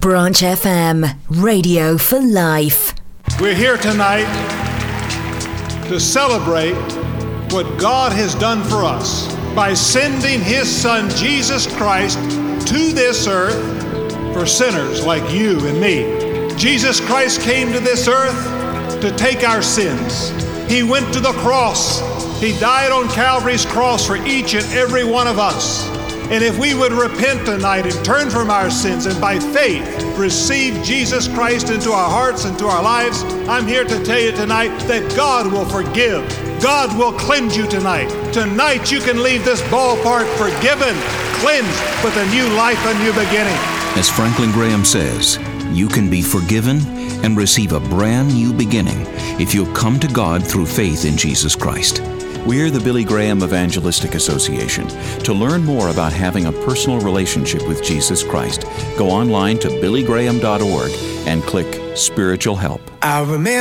Branch FM, radio for life. We're here tonight to celebrate what God has done for us by sending His Son, Jesus Christ, to this earth for sinners like you and me. Jesus Christ came to this earth to take our sins. He went to the cross. He died on Calvary's cross for each and every one of us. And if we would repent tonight and turn from our sins and by faith receive Jesus Christ into our hearts and to our lives, I'm here to tell you tonight that God will forgive. God will cleanse you tonight. Tonight you can leave this ballpark forgiven, cleansed with a new life, a new beginning. As Franklin Graham says, you can be forgiven and receive a brand new beginning if you'll come to God through faith in Jesus Christ. We're the Billy Graham Evangelistic Association. To learn more about having a personal relationship with Jesus Christ, go online to billygraham.org and click Spiritual Help. I remember